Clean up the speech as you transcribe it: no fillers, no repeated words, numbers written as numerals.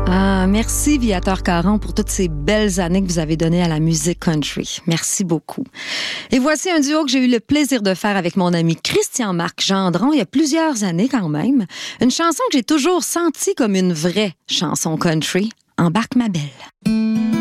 Ah, merci Viateur Caron pour toutes ces belles années que vous avez données à la musique country. Merci beaucoup. Et voici un duo que j'ai eu le plaisir de faire avec mon ami Christian-Marc Gendron il y a plusieurs années quand même. Une chanson que j'ai toujours sentie comme une vraie chanson country. Embarque ma belle.